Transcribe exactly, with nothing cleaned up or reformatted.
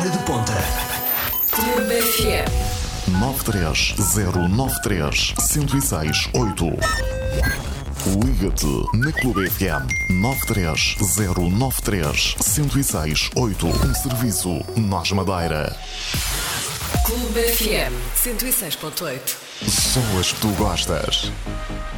Hora de Ponta. Clube F M. nove três zero nove três, um zero seis oito. Liga-te na Clube F M nove três zero nove três, um zero seis oito. Um serviço Nós Madeira. Clube F M cento e seis ponto oito. Só as que tu gostas.